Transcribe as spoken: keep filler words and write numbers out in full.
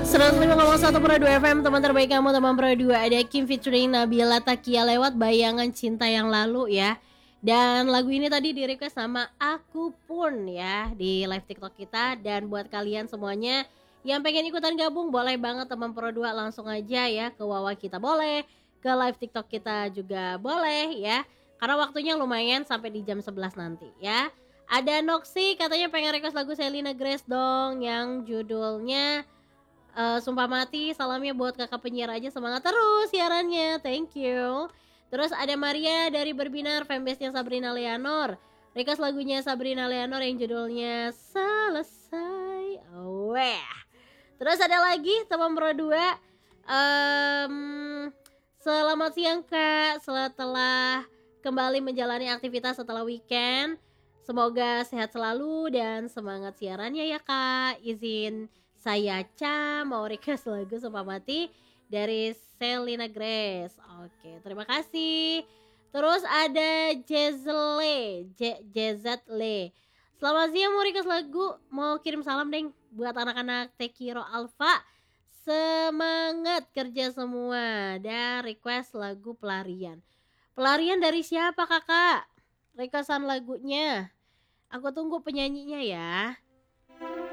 seratus lima koma satu Pro dua F M, teman terbaik kamu, teman Pro dua. Ada Kim featuring Nabila Takia lewat Bayangan Cinta Yang Lalu ya. Dan lagu ini tadi di request sama Aku Pun ya di live TikTok kita. Dan buat kalian semuanya yang pengen ikutan gabung, boleh banget teman Pro dua, langsung aja ya ke Wawa kita boleh, ke live TikTok kita juga boleh ya. Karena waktunya lumayan sampai di jam sebelas nanti ya. Ada Noxy katanya pengen request lagu Selena Grace dong yang judulnya Uh, Sumpah Mati. Salamnya buat kakak penyiar aja, semangat terus siarannya, thank you. Terus ada Maria dari Berbinar, fanbase-nya Sabrina Leonor, request lagunya Sabrina Leonor yang judulnya Selesai. Oh, weh. Terus ada lagi teman Pro dua, um, selamat siang kak, setelah kembali menjalani aktivitas setelah weekend, semoga sehat selalu dan semangat siarannya ya kak. Izin saya Ca mau request lagu Sumpah Mati dari Selena Grace. Oke, terima kasih. Terus ada Jezle, J Jezatle. Selamat siang, mau request lagu, mau kirim salam deng buat anak-anak Tekiro Alpha. Semangat kerja semua. Dan request lagu Pelarian. Pelarian dari siapa kakak? Requestan lagunya. Aku tunggu penyanyinya ya.